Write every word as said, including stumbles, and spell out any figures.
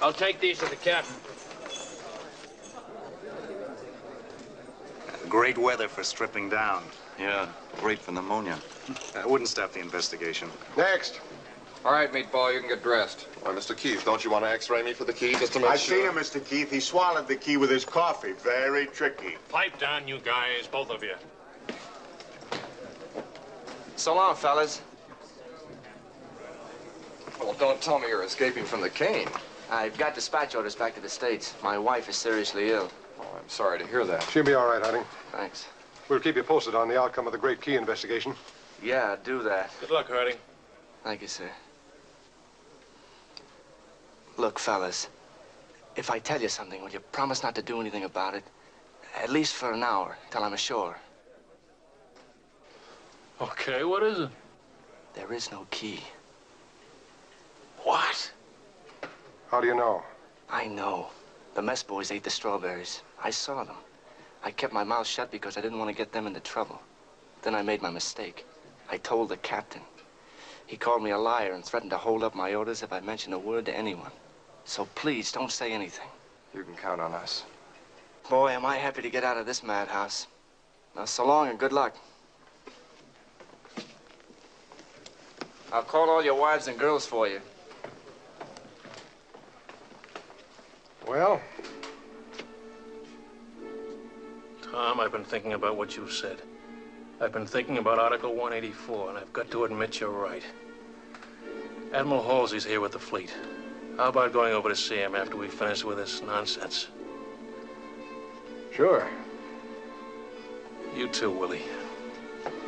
I'll take these to the captain. Great weather for stripping down. Yeah, great for pneumonia. That wouldn't stop the investigation. Next. All right, meatball, you can get dressed. Why, Mister Keith, don't you want to x-ray me for the key just to make I've sure? seen him, Mister Keith. He swallowed the key with his coffee. Very tricky. Pipe down, you guys, both of you. So long, fellas. Well, don't tell me you're escaping from the cane. I've got dispatch orders back to the States. My wife is seriously ill. Oh, I'm sorry to hear that. She'll be all right, honey. Thanks. We'll keep you posted on the outcome of the Great Key investigation. Yeah, do that. Good luck, Harding. Thank you, sir. Look, fellas, if I tell you something, will you promise not to do anything about it? At least for an hour, till I'm ashore. Okay, what is it? There is no key. What? How do you know? I know. The mess boys ate the strawberries. I saw them. I kept my mouth shut because I didn't want to get them into trouble. Then I made my mistake. I told the captain. He called me a liar and threatened to hold up my orders if I mentioned a word to anyone. So please, don't say anything. You can count on us. Boy, am I happy to get out of this madhouse. Now, so long and good luck. I'll call all your wives and girls for you. Well? Tom, I've been thinking about what you've said. I've been thinking about Article one eighty-four, and I've got to admit you're right. Admiral Halsey's here with the fleet. How about going over to see him after we finish with this nonsense? Sure. You too, Willie.